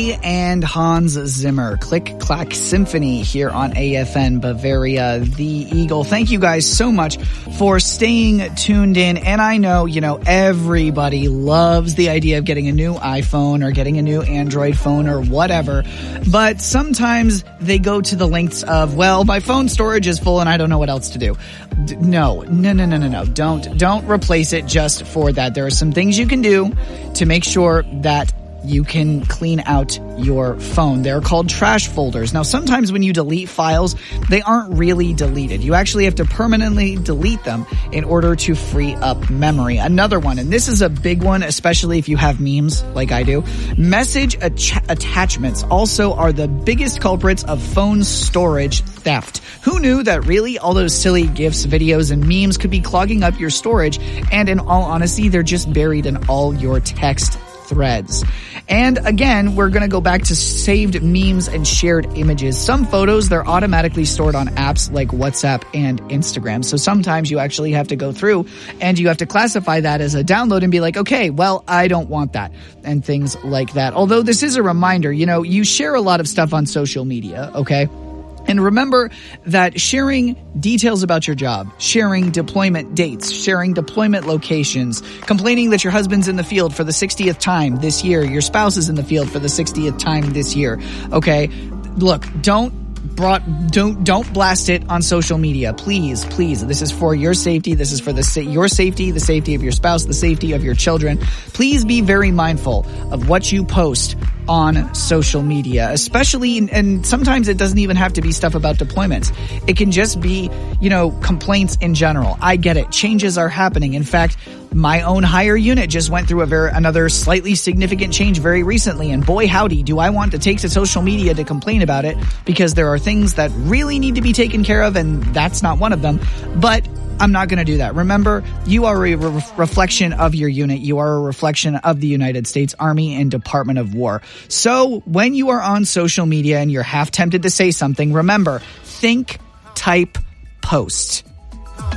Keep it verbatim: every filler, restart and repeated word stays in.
Sully and Hans Zimmer, Click Clack Symphony here on A F N Bavaria, the Eagle. Thank you guys so much for staying tuned in. And I know, you know, everybody loves the idea of getting a new iPhone or getting a new Android phone or whatever. But sometimes they go to the lengths of, well, my phone storage is full and I don't know what else to do. D- no, no, no, no, no, no. Don't, don't replace it just for that. There are some things you can do to make sure that you can clean out your phone. They're called trash folders. Now, sometimes when you delete files, they aren't really deleted. You actually have to permanently delete them in order to free up memory. Another one, and this is a big one, especially if you have memes like I do, message ach- attachments also are the biggest culprits of phone storage theft. Who knew that really all those silly GIFs, videos, and memes could be clogging up your storage, and in all honesty, they're just buried in all your text threads. And again, we're going to go back to saved memes and shared images. Some photos, they're automatically stored on apps like WhatsApp and Instagram. So sometimes you actually have to go through and you have to classify that as a download and be like, okay, well, I don't want that, and things like that. Although this is a reminder, you know, you share a lot of stuff on social media, okay? And remember that sharing details about your job, sharing deployment dates, sharing deployment locations, complaining that your husband's in the field for the sixtieth time this year, your spouse is in the field for the sixtieth time this year, okay? Look, don't brought don't don't blast it on social media, please, please. This is for your safety. This is for the sa- your safety, the safety of your spouse, the safety of your children. Please be very mindful of what you post on social media, especially, and sometimes it doesn't even have to be stuff about deployments. It can just be, you know, complaints in general. I get it. Changes are happening. In fact, my own hire unit just went through a very, another slightly significant change very recently, and boy howdy, do I want to take to social media to complain about it, because there are things that really need to be taken care of, and that's not one of them. But I'm not going to do that. Remember, you are a re- reflection of your unit. You are a reflection of the United States Army and Department of War. So when you are on social media and you're half tempted to say something, remember, think, type, post.